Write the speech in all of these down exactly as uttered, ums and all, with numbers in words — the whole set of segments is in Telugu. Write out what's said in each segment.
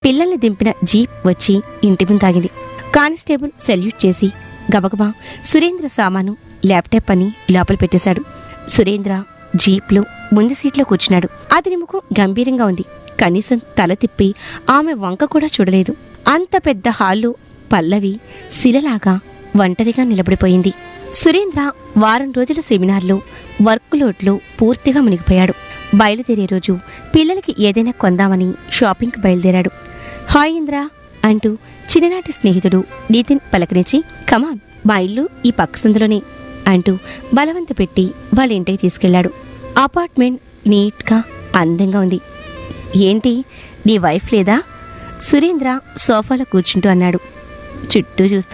పిల్లల్ని దింపిన జీప్ వచ్చి ఇంటి ముందు ఆగింది. కానిస్టేబుల్ సెల్యూట్ చేసి గబగబా సురేంద్ర సామాను ల్యాప్టాప్ అని లోపల పెట్టేశాడు. సురేంద్ర జీప్లో ముందు సీట్లో కూర్చున్నాడు. అతని ముఖం గంభీరంగా ఉంది. కనీసం తల తిప్పి ఆమె వంక కూడా చూడలేదు. అంత పెద్ద హాల్లో పల్లవి శిలలాగా ఒంటరిగా నిలబడిపోయింది. సురేంద్ర వారం రోజుల సెమినార్లో వర్క్ లోడ్లో పూర్తిగా మునిగిపోయాడు. బయలుదేరే రోజు పిల్లలకి ఏదైనా కొందామని షాపింగ్కి బయలుదేరాడు. హాయ్ ఇంద్ర అంటూ చిన్ననాటి స్నేహితుడు నితిన్ పలకరించి, కమాన్ మా ఇల్లు ఈ పక్క సందులోనే అంటూ బలవంత పెట్టి వాళ్ళ ఇంటికి తీసుకెళ్లాడు. అపార్ట్మెంట్ నీట్గా అందంగా ఉంది. ఏంటి నీ వైఫ్ లేదా? సురేంద్ర సోఫాలో కూర్చుంటూ అన్నాడు చుట్టూ చూస్తూ.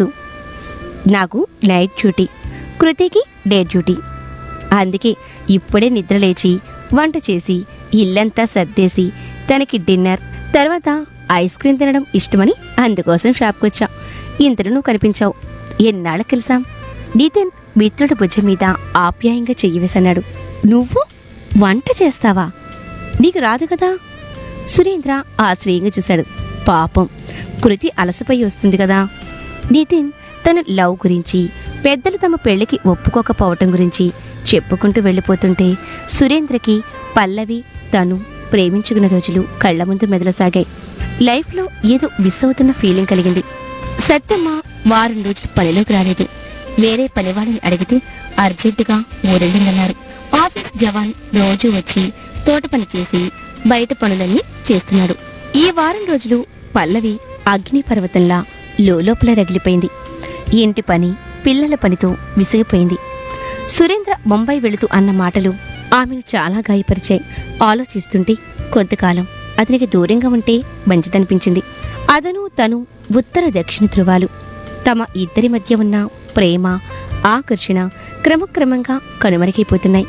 నాకు నైట్ డ్యూటీ, కృతికి డే డ్యూటీ. అందుకే ఇప్పుడే నిద్రలేచి వంట చేసి ఇల్లంతా సర్దేసి తనకి డిన్నర్ తర్వాత ఐస్ క్రీమ్ తినడం ఇష్టమని అందుకోసం షాప్కొచ్చా. ఇంతలో నువ్వు కనిపించావు. ఎన్నాళ్ళకి కలిసాం? నితిన్ మిత్రుడి భుజం మీద ఆప్యాయంగా చెయ్యివేసన్నాడు. నువ్వు వంట చేస్తావా? నీకు రాదు కదా? సురేంద్ర ఆశ్చర్యంగా చూశాడు. పాపం కృతి అలసిపోయి వస్తుంది కదా. నితిన్ తన లవ్ గురించి, పెద్దలు తమ పెళ్లికి ఒప్పుకోకపోవటం గురించి చెప్పుకుంటూ వెళ్ళిపోతుంటే సురేంద్రకి పల్లవి తను ప్రేమించుకున్న రోజులు కళ్ల ముందు మెదలసాగాయి. లైఫ్లో ఏదో మిస్ అవుతున్న ఫీలింగ్ కలిగింది. సత్యమ్మ వారం రోజులు పనిలోకి రాలేదు. వేరే పనివాళ్ళని అడిగితే అర్జెంటుగా ఊరెళ్ళిందన్నారు. ఆఫీస్ జవాన్ రోజు వచ్చి తోట పని చేసి బయట పనులన్నీ చేస్తున్నాడు. ఈ వారం రోజులు పల్లవి అగ్ని పర్వతంలా లోపల రగిలిపోయింది. ఇంటి పని, పిల్లల పనితో విసిగిపోయింది. సురేంద్ర బొంబాయి వెళుతూ అన్న మాటలు ఆమెను చాలా గాయపరిచాయి. ఆలోచిస్తుంటే కొంతకాలం అతనికి దూరంగా ఉంటే మంచిదనిపించింది. అతను తను ఉత్తర దక్షిణ ధృవాలు. తమ ఇద్దరి మధ్య ఉన్న ప్రేమ, ఆకర్షణ క్రమక్రమంగా కనుమరుగైపోతున్నాయి.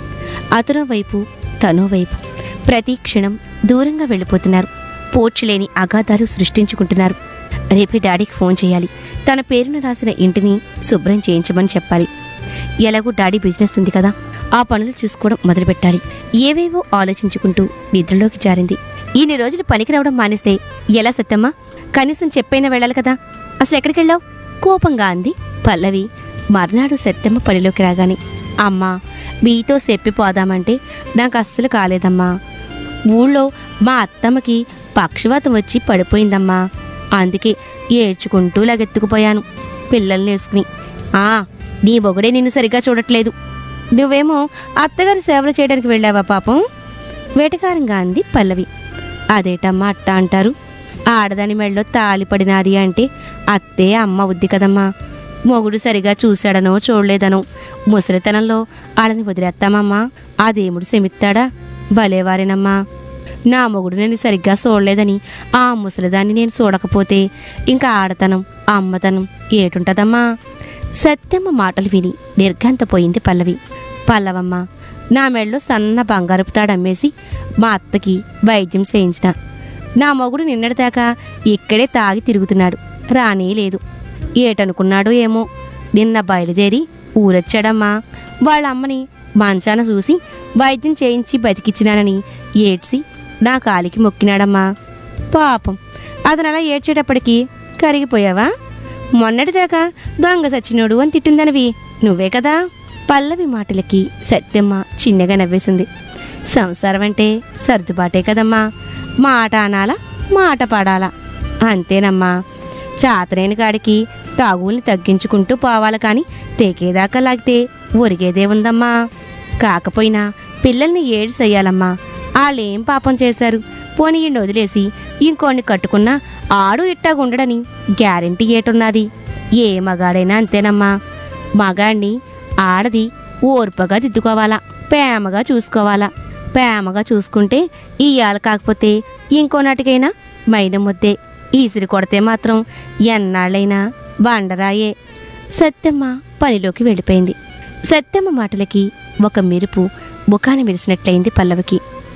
అతనో వైపు తనో వైపు ప్రతి క్షణం దూరంగా వెళ్ళిపోతున్నారు. పోడ్చులేని అగాధాలు సృష్టించుకుంటున్నారు. రేపే డాడీకి ఫోన్ చేయాలి. తన పేరున రాసిన ఇంటిని శుభ్రం చేయించమని చెప్పాలి. ఎలాగూ డాడీ బిజినెస్ ఉంది కదా, ఆ పనులు చూసుకోవడం మొదలుపెట్టాలి. ఏవేవో ఆలోచించుకుంటూ నిద్రలోకి జారింది. ఇన్ని రోజులు పనికి రావడం మానేస్తే ఎలా సత్తమ్మా? కనీసం చెప్పైనా వెళ్ళాలి కదా. అసలు ఎక్కడికెళ్ళావు? కోపంగా అంది పల్లవి మర్నాడు సత్తమ్మ పనిలోకి రాగానే. అమ్మా, మీతో చెప్పిపోదామంటే నాకు అస్సలు కాలేదమ్మా. ఊళ్ళో మా అత్తమ్మకి పక్షవాతం వచ్చి పడిపోయిందమ్మా. అందుకే ఏడ్చుకుంటూ లగెత్తుకుపోయాను పిల్లల్ని వేసుకుని. ఆ నీ మొగుడే నిన్ను సరిగ్గా చూడట్లేదు. నువ్వేమో అత్తగారి సేవలు చేయడానికి వెళ్ళావా పాపం? వేటకారంగా అంది పల్లవి. అదేటమ్మా అట్ట అంటారు? ఆడదాని మెళ్ళలో తాలి పడినాది అంటే అత్తే అమ్మ ఉద్ది కదమ్మా. మొగుడు సరిగా చూశాడనో చూడలేదనో ముసలితనంలో ఆడని వదిలేస్తామమ్మా. ఆ దేవుడు శమిత్తాడా? భలేవారేనమ్మా. నా మొగుడు నేను సరిగ్గా చూడలేదని ఆ ముసలిదాన్ని నేను చూడకపోతే ఇంకా ఆడతనం, అమ్మతనం ఏటుంటదమ్మా? సత్యమ్మ మాటలు విని నిర్ఘాంతపోయింది పల్లవి. పల్లవమ్మ, నా మెళ్ళలో సన్న బంగారపు తాడమ్మేసి మా అత్తకి వైద్యం చేయించిన. నా మొగుడు నిన్నటిదాకా ఇక్కడే తాగి తిరుగుతున్నాడు, రానే లేదు. ఏటనుకున్నాడో ఏమో నిన్న బయలుదేరి ఊరొచ్చాడమ్మా. వాళ్ళ అమ్మని మంచాన చూసి వైద్యం చేయించి బతికిచ్చినానని ఏడ్చి నా కాలికి మొక్కినాడమ్మా. పాపం అతను అలా ఏడ్చేటప్పటికి కరిగిపోయావా? మొన్నటిదాకా దొంగ సచ్చినోడు అని తిట్టిందనివి నువ్వే కదా. పల్లవి మాటలకి సత్యమ్మ చిన్నగా నవ్వేసింది. సంసారం అంటే సర్దుబాటే కదమ్మా. మాట అనాలా, మాట పడాలా, అంతేనమ్మా. చాతరైన కాడికి తాగుల్ని తగ్గించుకుంటూ పోవాలి కానీ తెకేదాకా లాగితే ఒరిగేదే ఉందమ్మా. కాకపోయినా పిల్లల్ని ఏడు చెయ్యాలమ్మా. వాళ్ళేం పాపం చేశారు? పోనీ ఈ వదిలేసి ఇంకోని కట్టుకున్నా ఆడు ఇట్టాగుండడని గ్యారెంటీ ఏటున్నది? ఏ మగాడైనా అంతేనమ్మా. మగాడిని ఆడది ఓర్పగా దిద్దుకోవాలా, ప్రేమగా చూసుకోవాలా. ప్రేమగా చూసుకుంటే ఇయ్యాల కాకపోతే ఇంకో నాటికైనా మైనం ముద్దే. ఈసిరి కొడితే మాత్రం ఎన్నాళ్ళైనా బండరాయే. సత్యమ్మ పనిలోకి వెళ్ళిపోయింది. సత్యమ్మ మాటలకి ఒక మెరుపు ముఖాన మెరిసినట్లయింది పల్లవికి.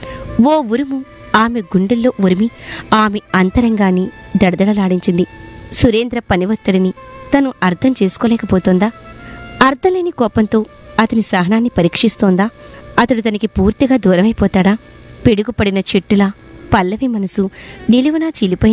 ఓ ఉరుము ఆమె గుండెల్లో ఉరిమి ఆమె అంతరంగాన్ని దడదడలాడించింది. సురేంద్ర పని ఒత్తిడిని తను అర్థం చేసుకోలేకపోతోందా? అర్థలేని కోపంతో అతని సహనాన్ని పరీక్షిస్తోందా? అతడు తనకి పూర్తిగా దూరమైపోతాడా? పిడుగుపడిన చెట్టులా పల్లవి మనసు నిలువునా చీలిపోయింది.